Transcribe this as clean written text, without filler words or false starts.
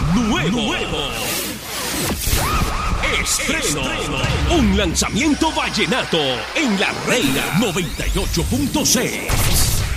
Nuevo. Estreno. Un lanzamiento vallenato en La Reina 98.6.